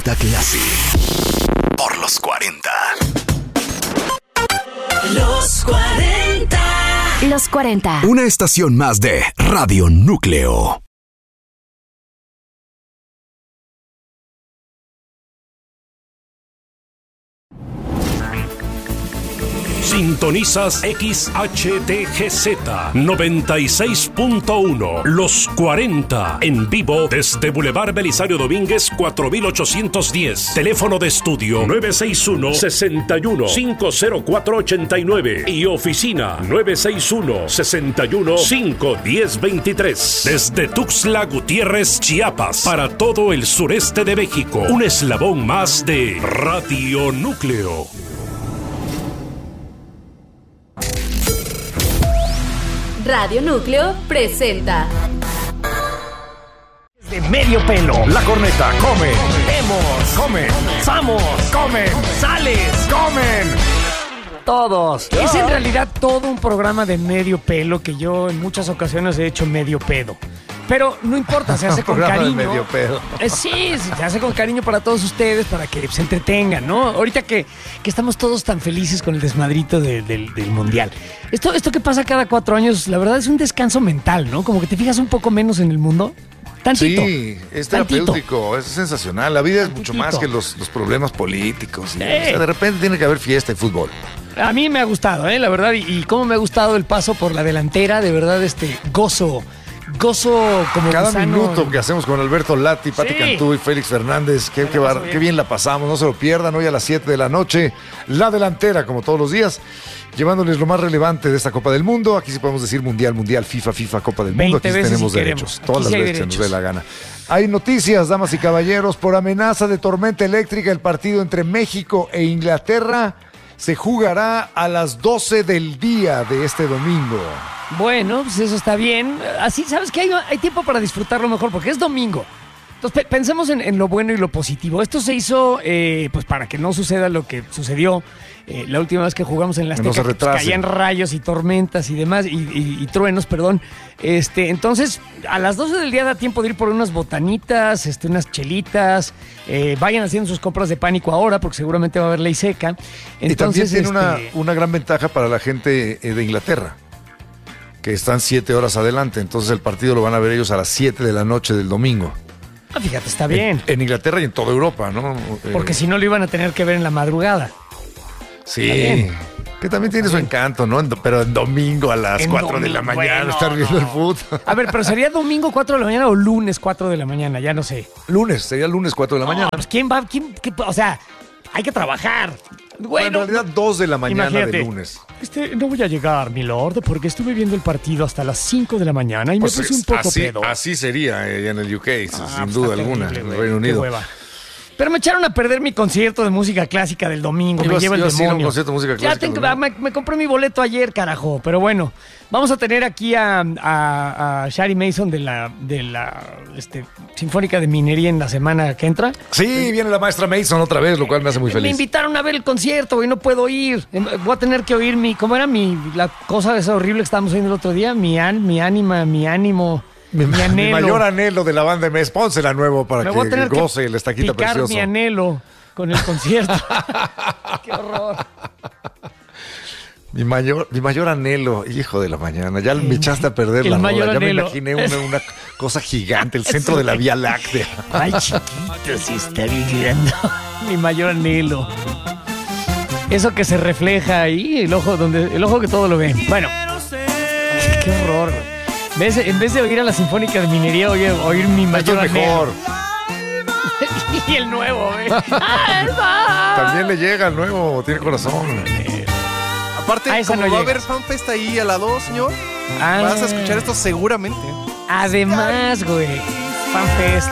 Da clase por los 40. Los 40. Los 40. Una estación más de Radio Núcleo. Sintonizas XHTGZ 96.1 Los 40 en vivo desde Boulevard Belisario Domínguez 4810. Teléfono de estudio 961-61-50489 y oficina 961-61-51023. Desde Tuxtla Gutiérrez, Chiapas, para todo el sureste de México. Un eslabón más de Radio Núcleo. Radio Núcleo presenta De medio pelo. La corneta, come, Hemos, come, vamos, comen, sales, comen. todos. Es en realidad todo un programa de medio pelo que yo en muchas ocasiones he hecho medio pedo. Pero no importa, se hace con Programa de cariño. medio pedo. Sí, se hace con cariño para todos ustedes, para que se entretengan, ¿no? Ahorita que estamos todos tan felices con el desmadrito del Mundial. Esto que pasa cada 4 años, la verdad es un descanso mental, ¿no? Como que te fijas un poco menos en el mundo. Tantito. Sí, es terapéutico, es sensacional. La vida es mucho más que los problemas políticos. O sea, de repente tiene que haber fiesta y fútbol. A mí me ha gustado, la verdad, y cómo me ha gustado el paso por la delantera, de verdad, gozo como cada gusano. minuto que hacemos con Alberto Lati, Pati Cantú y Félix Fernández, qué bien la pasamos, no se lo pierdan. Hoy a las 7 de la noche, la delantera, como todos los días, llevándoles lo más relevante de esta Copa del Mundo. Aquí sí podemos decir mundial, FIFA, Copa del Mundo. Aquí sí tenemos derechos, todas las veces se nos dé la gana. Hay noticias, damas y caballeros. Por amenaza de tormenta eléctrica, el partido entre México e Inglaterra se jugará a las 12 del día de este domingo. Bueno, pues eso está bien. Así, ¿sabes qué? Hay tiempo para disfrutarlo mejor, porque es domingo. Entonces, pensemos en lo bueno y lo positivo. Esto se hizo pues para que no suceda lo que sucedió la última vez que jugamos en la Azteca, no se retrase. caían rayos y tormentas y demás, y truenos, perdón. Entonces, a las 12 del día da tiempo de ir por unas botanitas, unas chelitas. Vayan haciendo sus compras de pánico ahora, porque seguramente va a haber ley seca. Entonces, y también tiene una gran ventaja para la gente de Inglaterra, que están 7 horas adelante. Entonces el partido lo van a ver ellos a las 7 de la noche del domingo. Fíjate, está bien. En Inglaterra y en toda Europa, ¿no? Porque si no lo iban a tener que ver en la madrugada. Sí, que también tiene su encanto, ¿no? Pero en domingo a las 4 de la mañana estar viendo el fútbol. A ver, pero ¿sería domingo 4 de la mañana o lunes 4 de la mañana? Ya no sé. Sería lunes 4 de la mañana. Pues ¿quién va? O sea, hay que trabajar. Bueno, en realidad 2 de la mañana imagínate, de lunes. No voy a llegar, mi lord, porque estuve viendo el partido hasta las 5 de la mañana y Pues me puse un poco pedo. Así sería en el UK, sin pues duda está alguna, terrible, en el güey. Reino Qué Unido. hueva. Pero me echaron a perder mi concierto de música clásica del domingo. Me lleva el ibas a ir a un demonio. concierto de música Ya clásica, me compré mi boleto ayer, carajo. Pero bueno, vamos a tener aquí a Shari Mason de la Sinfónica de Minería en la semana que entra. Sí, viene la maestra Mason otra vez, lo cual me hace muy Me feliz. invitaron a ver el concierto y no puedo ir. Voy a tener que oír ¿cómo era la cosa esa horrible que estábamos oyendo el otro día? Mi ánimo. Mi anhelo. Mi mayor anhelo de la banda MS. Pónsela nuevo para Me voy a que tener goce que el estaquita picar precioso. mi anhelo con el concierto. Qué horror. Mi mayor anhelo, hijo de la mañana. Ya me echaste a perder la mayor rola. Ya anhelo. me imaginé una cosa gigante, el centro de la Vía Láctea. Ay, chiquito, si está viviendo. Mi mayor anhelo. Eso que se refleja ahí, el ojo que todo lo ve. Bueno, qué horror. En vez de oír a la Sinfónica de Minería, oír mi mayor Esto es anhelo. mejor. Y el nuevo, También le llega el nuevo, tiene corazón. Aparte, esa como no va a llega. haber FanFest ahí al lado, señor, vas a escuchar esto seguramente. Además, güey, FanFest.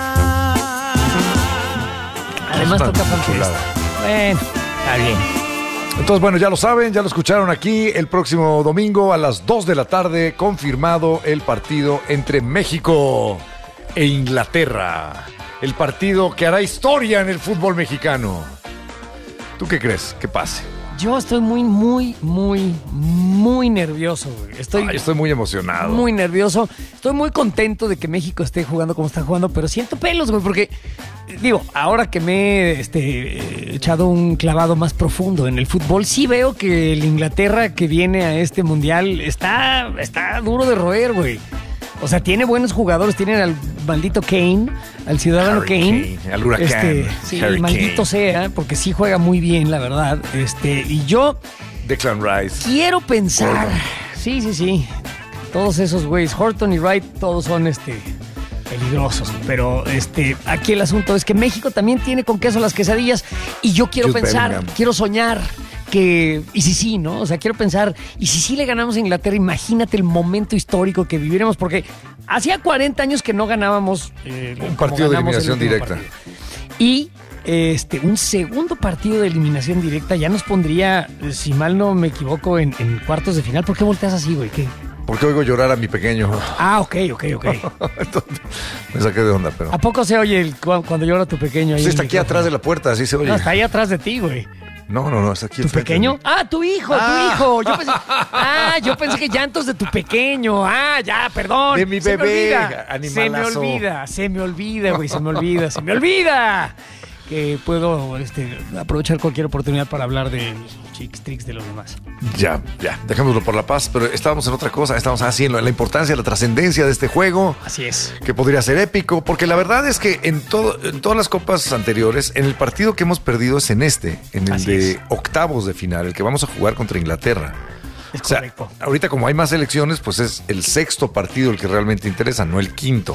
Además toca FanFest. chulada. Bueno, está bien. Entonces, bueno, ya lo saben, ya lo escucharon aquí. El próximo domingo a las 2 de la tarde, confirmado el partido entre México e Inglaterra. El partido que hará historia en el fútbol mexicano. ¿Tú qué crees que pase? Yo estoy muy nervioso, güey. Estoy muy emocionado. Muy nervioso. Estoy muy contento de que México esté jugando como está jugando, pero siento pelos, güey, porque, digo, ahora que me he echado un clavado más profundo en el fútbol, sí veo que el Inglaterra que viene a este mundial está duro de roer, güey. O sea, tiene buenos jugadores, tienen al maldito Kane, al ciudadano Kane, al huracán. Sí, maldito sea, porque sí juega muy bien, la verdad. Y yo Declan Rice. Quiero pensar. Sí. Todos esos güeyes, Horton y Wright, todos son peligrosos. Pero aquí el asunto es que México también tiene con queso las quesadillas. Y yo quiero pensar, Bellingham. Quiero soñar que, y si sí, ¿no? O sea, quiero pensar, y si sí le ganamos a Inglaterra, imagínate el momento histórico que viviremos, porque hacía 40 años que no ganábamos un partido de eliminación directa. Partido. Y un segundo partido de eliminación directa ya nos pondría, si mal no me equivoco, en cuartos de final. ¿Por qué volteas así, güey? ¿Qué? Porque oigo llorar a mi pequeño. Ah, ok. Entonces, me saqué de onda, pero... ¿A poco se oye cuando llora tu pequeño? Ahí sí, está aquí atrás de la puerta, así se oye. No, está ahí atrás de ti, güey. No, está aquí. ¿Tu pequeño? Ah, tu hijo. Yo pensé que llantos de tu pequeño. Ah, ya, perdón. De mi bebé, animalazo. Se me olvida, güey, se me olvida. Que puedo aprovechar cualquier oportunidad para hablar de chicks, tricks de los demás. Ya, dejémoslo por la paz, pero estábamos en otra cosa, estábamos haciendo la importancia, la trascendencia de este juego. Así es. Que podría ser épico, porque la verdad es que en todas las copas anteriores, en el partido que hemos perdido es en el Así de es. octavos de final, el que vamos a jugar contra Inglaterra. Es correcto. Ahorita como hay más elecciones, pues es el sexto partido el que realmente interesa, no el quinto.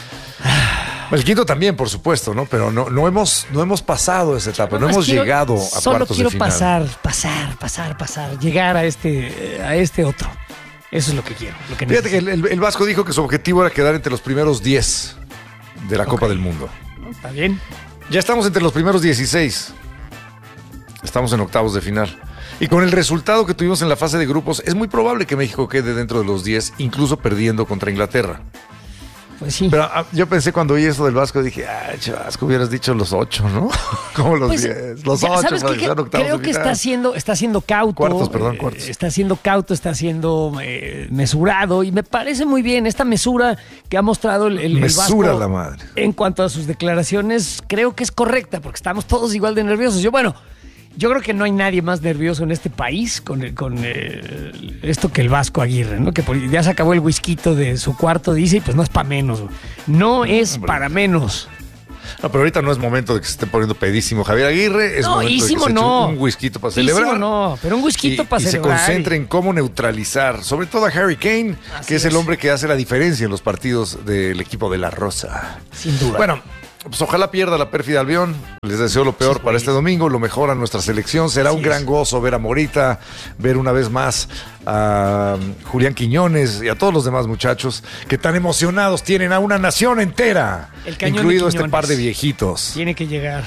El quinto también, por supuesto, ¿no? Pero no hemos pasado esa etapa, no hemos llegado a cuartos de final. Solo quiero pasar, llegar a este otro. Eso es lo que quiero. Fíjate que el Vasco dijo que su objetivo era quedar entre los primeros 10 de la Copa del Mundo. Está bien. Ya estamos entre los primeros 16. Estamos en octavos de final. Y con el resultado que tuvimos en la fase de grupos, es muy probable que México quede dentro de los 10, incluso perdiendo contra Inglaterra. Pues sí. Pero yo pensé cuando oí eso del Vasco, dije, Vasco, hubieras dicho los 8, ¿no? Como los 10. Los 8, ¿sabes qué? Creo que está siendo cauto. Cuartos. Está siendo cauto, está siendo mesurado. Y me parece muy bien esta mesura que ha mostrado el Mesura Vasco la madre. En cuanto a sus declaraciones, creo que es correcta, porque estamos todos igual de nerviosos. Yo creo que no hay nadie más nervioso en este país con esto que el Vasco Aguirre, ¿no? Que ya se acabó el whisquito de su cuarto, dice, y pues no es para menos. No es para menos. No, pero ahorita no es momento de que se esté poniendo pedísimo Javier Aguirre. Es momento de que se eche un whisquito para celebrar. No, pero un whisquito para celebrar. Y se concentre en cómo neutralizar, sobre todo a Harry Kane, que es el hombre que hace la diferencia en los partidos del equipo de La Rosa. Sin duda. Bueno, pues ojalá pierda la pérfida Albión. Les deseo lo peor para este domingo, lo mejor a nuestra selección. Será un gran gozo ver a Morita, ver una vez más a Julián Quiñones y a todos los demás muchachos que tan emocionados tienen a una nación entera, incluido este par de viejitos. Tiene que llegar.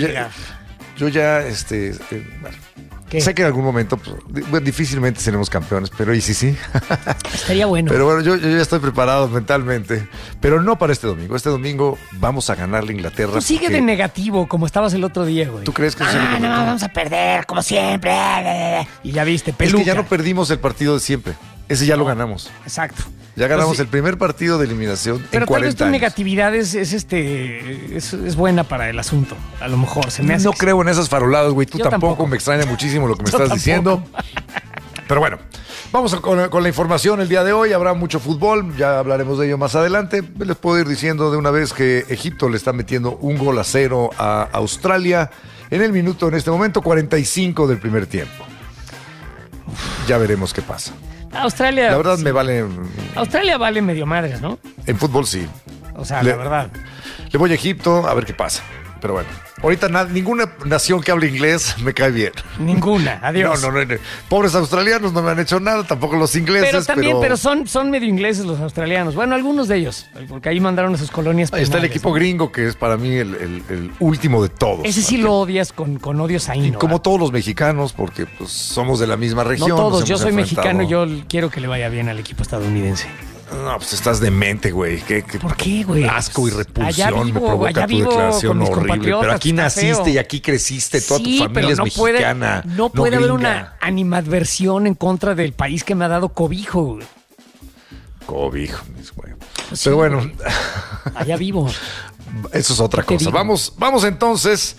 Yo ya, sé que en algún momento difícilmente seremos campeones, pero ¿y sí? Estaría bueno. Pero bueno, yo ya estoy preparado mentalmente, pero no para este domingo. Este domingo vamos a ganarle a Inglaterra. Tú sigue de negativo, como estabas el otro día, güey. ¿Tú crees que vamos a perder, como siempre? Y ya viste, peluca. Es que ya no perdimos el partido de siempre. Ese ya lo ganamos. Exacto. Ya ganamos el primer partido de eliminación en 40 años. Pero tal vez tu negatividad es buena para el asunto. A lo mejor se me hace. No creo en esas faroladas, güey. Tú tampoco. Me extraña muchísimo lo que me estás diciendo. Pero bueno, vamos con la información el día de hoy. Habrá mucho fútbol. Ya hablaremos de ello más adelante. Les puedo ir diciendo de una vez que Egipto le está metiendo 1-0 a Australia en en este momento 45 del primer tiempo. Ya veremos qué pasa. Australia. La verdad me vale. Australia vale medio madres, ¿no? En fútbol sí. O sea, la verdad. Le voy a Egipto a ver qué pasa. Pero bueno, ahorita ninguna nación que hable inglés me cae bien. Ninguna, adiós. No. Pobres australianos no me han hecho nada, tampoco los ingleses. Pero también, pero son medio ingleses los australianos. Bueno, algunos de ellos, porque ahí mandaron a sus colonias penales. Ahí está el equipo gringo, que es para mí el último de todos. Ese sí lo odias con odio saíno. Como todos los mexicanos, porque pues somos de la misma región. No todos, yo soy mexicano y yo quiero que le vaya bien al equipo estadounidense. No, pues estás demente, güey. ¿Por qué, güey? Asco y repulsión Allá vivo, me provoca allá tu vivo declaración con mis horrible. compatriotas, Pero aquí está naciste feo. y aquí creciste. Toda tu familia pero es mexicana. No puede haber gringa. una animadversión en contra del país que me ha dado cobijo, güey. Cobijo, mis huevos. Sí, Pero bueno, güey. Allá vivo. eso es otra Te cosa. digo. Vamos entonces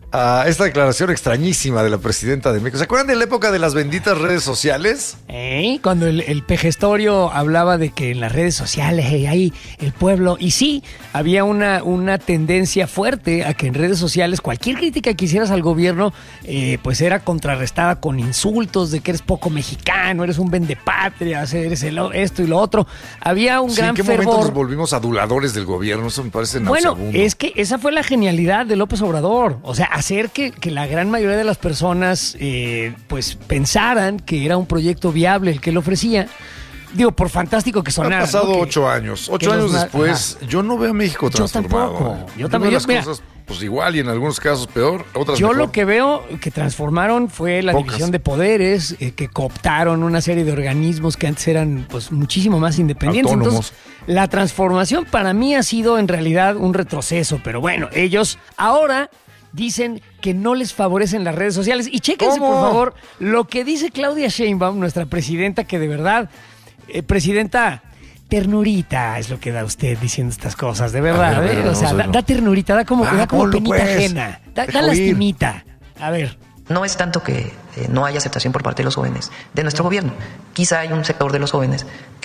a esta declaración extrañísima de la presidenta de México. ¿Se acuerdan de la época de las benditas redes sociales? Cuando el Pejestorio hablaba de que en las redes sociales ahí el pueblo, y sí, había una tendencia fuerte a que en redes sociales cualquier crítica que hicieras al gobierno pues era contrarrestada con insultos de que eres poco mexicano, eres un vendepatria, eres esto y lo otro. Había un gran ¿En qué fervor. momento nos volvimos aduladores del gobierno? Eso me parece Bueno, nauseabundo. es que esa fue la genialidad de López Obrador. O sea, hacer que la gran mayoría de las personas pues pensaran que era un proyecto viable el que él ofrecía. Digo, por fantástico que sonara. Han pasado ¿no? 8 años. 8 que años los después, yo no veo a México Yo transformado. tampoco. Yo Veo también. las Mira, cosas, pues igual y en algunos casos peor, otras yo mejor. lo que veo que transformaron fue la Pocas. división de poderes, que cooptaron una serie de organismos que antes eran pues muchísimo más independientes. Autónomos. Entonces, la transformación para mí ha sido en realidad un retroceso. Pero bueno, ellos ahora dicen que no les favorecen las redes sociales. Y chéquense, ¿Cómo? por favor, lo que dice Claudia Sheinbaum, nuestra presidenta, que de verdad, presidenta, ternurita es lo que da usted diciendo estas cosas, de verdad. A ver, O sea, vamos a verlo. da ternurita, da como ponlo, penita pues. ajena, da Deja oír. lastimita. A ver. No es tanto que no haya aceptación por parte de los jóvenes de nuestro gobierno. Quizá hay un sector de los jóvenes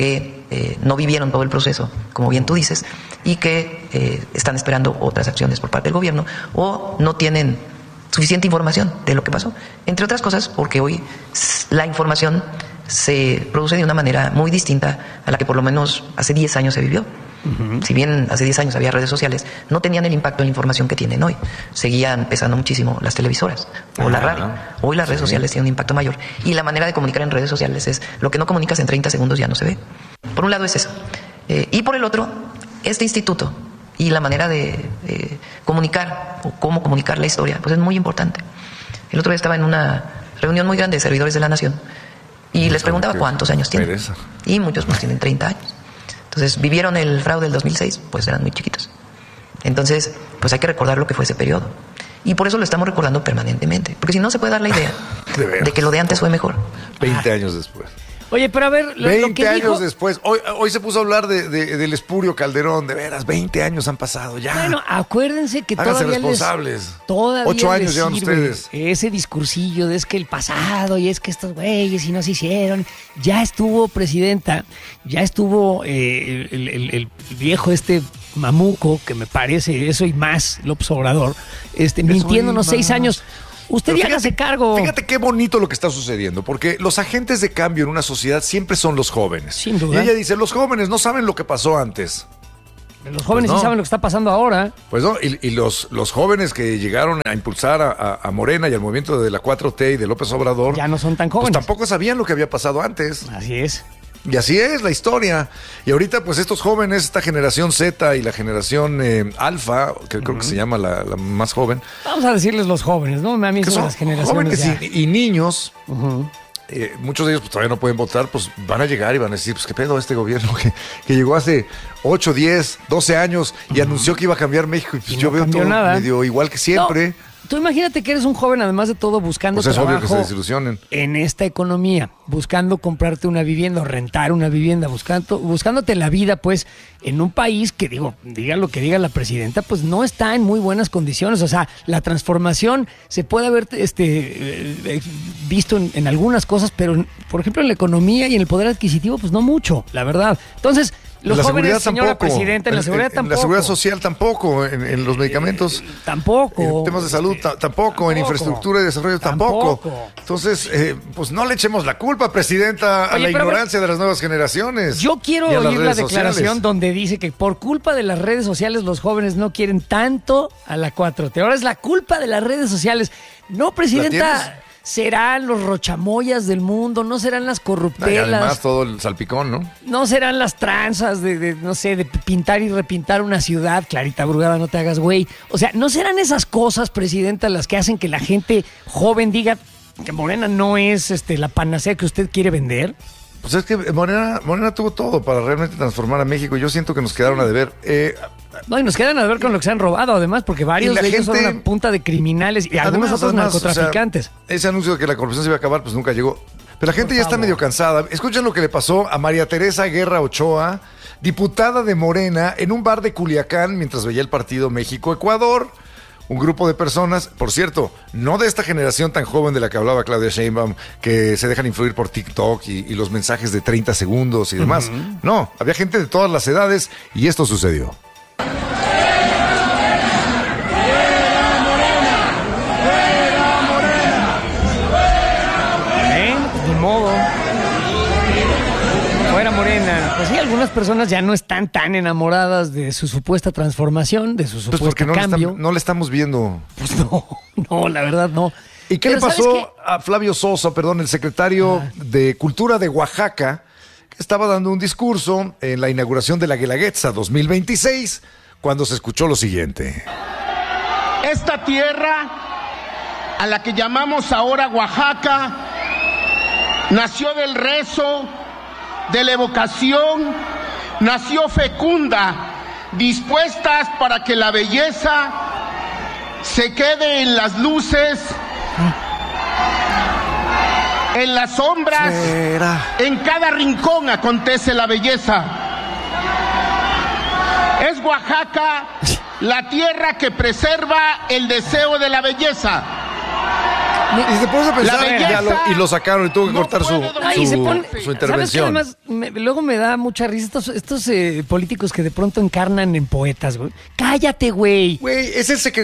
que no vivieron todo el proceso, como bien tú dices, y que están esperando otras acciones por parte del gobierno o no tienen suficiente información de lo que pasó. Entre otras cosas, porque hoy la información se produce de una manera muy distinta a la que por lo menos hace 10 años se vivió. Si bien hace 10 años había redes sociales, no tenían el impacto en la información que tienen hoy. Seguían pesando muchísimo las televisoras o la radio. Hoy las redes sociales tienen un impacto mayor. Y la manera de comunicar en redes sociales es lo que no comunicas en 30 segundos ya no se ve. Por un lado es eso. Y por el otro, este instituto y la manera de comunicar o cómo comunicar la historia, pues es muy importante. El otro día estaba en una reunión muy grande de servidores de la nación y les preguntaba cuántos años tienen. Pereza. Y muchos pues tienen 30 años. Entonces, vivieron el fraude del 2006, pues eran muy chiquitos. Entonces, pues hay que recordar lo que fue ese periodo. Y por eso lo estamos recordando permanentemente. Porque si no, se puede dar la idea De veras. de que lo de antes fue mejor. 20 años después. Oye, pero a ver, lo 20 que años dijo... después. Hoy se puso a hablar del espurio Calderón. De veras, 20 años han pasado ya. Bueno, acuérdense que Háganse todavía responsables. Todavía 8 años les llevan sirve ustedes. ese discursillo de es que el pasado y es que estos güeyes y no se hicieron. Ya estuvo presidenta, ya estuvo el viejo mamuco, que me parece eso y más, López Obrador, mintiéndonos 6 años. Usted ya hágase cargo. Fíjate qué bonito lo que está sucediendo, porque los agentes de cambio en una sociedad siempre son los jóvenes. Sin duda. Y ella dice, los jóvenes no saben lo que pasó antes. Los jóvenes Pues no. sí saben lo que está pasando ahora. Pues no, y los jóvenes que llegaron a impulsar a Morena y al movimiento de la 4T y de López Obrador, Ya no son tan pues jóvenes. tampoco sabían lo que había pasado antes. Así es. Y así es la historia. Y ahorita, pues estos jóvenes, esta generación Z y la generación Alfa, que creo que se llama la más joven, Vamos a decirles los jóvenes, ¿no? A mí que son son las generaciones jóvenes ya. y niños, muchos de ellos pues, todavía no pueden votar, pues van a llegar y van a decir, pues qué pedo este gobierno que llegó hace 8, 10, 12 años y anunció que iba a cambiar México. Y pues Y yo no veo cambió todo nada. medio igual que siempre. No, tú imagínate que eres un joven, además de todo, buscando Pues es obvio trabajo que se desilusionen. en esta economía, buscando comprarte una vivienda o rentar una vivienda, buscándote la vida, pues, en un país que, diga lo que diga la presidenta, pues no está en muy buenas condiciones. O sea, la transformación se puede haber visto en algunas cosas, pero, por ejemplo, en la economía y en el poder adquisitivo, pues no mucho, la verdad. Entonces, los la jóvenes, seguridad señora tampoco. presidenta, en la seguridad tampoco. En la seguridad social tampoco, en los medicamentos. Tampoco. En temas de salud tampoco, en infraestructura y desarrollo tampoco. Entonces, pues no le echemos la culpa, presidenta, a Oye, la pero ignorancia de las nuevas generaciones. Yo quiero y a las oír la redes declaración sociales. donde dice que por culpa de las redes sociales los jóvenes no quieren tanto a la 4T. Ahora es la culpa de las redes sociales. No, ¿La presidenta, serán los rochamoyas del mundo, no serán las Y corruptelas, además todo el salpicón, ¿no? no serán las tranzas de pintar y repintar una ciudad. Clarita Brugada, no te hagas güey. O sea, no serán esas cosas, presidenta, las que hacen que la gente joven diga que Morena no es la panacea que usted quiere vender. Pues es que Morena tuvo todo para realmente transformar a México. Yo siento que nos quedaron a deber. No, y nos quedan a ver con lo que se han robado, además, porque varios de ellos son una punta de criminales y algunos otros narcotraficantes. O sea, ese anuncio de que la corrupción se iba a acabar, pues nunca llegó. Pero la gente ya está medio cansada. Escuchen lo que le pasó a María Teresa Guerra Ochoa, diputada de Morena, en un bar de Culiacán mientras veía el partido México-Ecuador. Un grupo de personas, por cierto, no de esta generación tan joven de la que hablaba Claudia Sheinbaum, que se dejan influir por TikTok y los mensajes de 30 segundos y demás. No, había gente de todas las edades y esto sucedió. Ni modo. Fuera Morena. Pues sí, algunas personas ya no están tan enamoradas de su supuesta transformación, de su supuesto cambio. No le estamos viendo. Pues no, la verdad no. ¿Y qué le pasó a Flavio Sosa, el secretario de Cultura de Oaxaca, que estaba dando un discurso en la inauguración de la Guelaguetza 2026, cuando se escuchó lo siguiente? Esta tierra, a la que llamamos ahora Oaxaca, nació del rezo, de la evocación, nació fecunda, dispuestas para que la belleza se quede en las luces, en las sombras, en cada rincón acontece la belleza. Es Oaxaca la tierra que preserva el deseo de la belleza. Y se puso a pensar, y lo sacaron y tuvo que cortar su intervención. ¿Sabes qué? Además, luego me da mucha risa estos políticos que de pronto encarnan en poetas, güey. ¡Cállate, güey! Güey, es el secretario